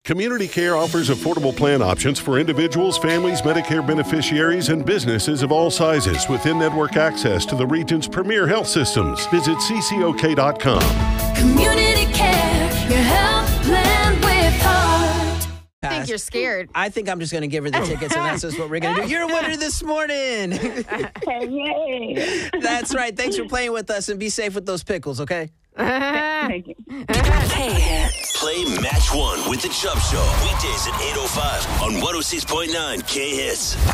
Community Care offers affordable plan options for individuals, families, Medicare beneficiaries, and businesses of all sizes with in-network access to the region's premier health systems. Visit ccok.com. Community Care, your health plan with heart. I think you're scared. I think I'm just going to give her the tickets, and that's just what we're going to do. You're a winner this morning. Hey. That's right. Thanks for playing with us, and be safe with those pickles, okay? Thank you. K-Hits. Play Match 1 with The Chubb Show. Weekdays at 8:05 on 106.9 K-Hits.